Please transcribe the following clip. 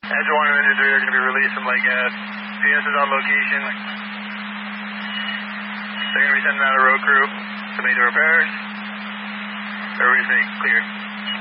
Edge 1 and Engine 3 are going to be released from Lake Gas. PS is on location. They're going to be sending out a road crew to make the repairs. Everybody's clear.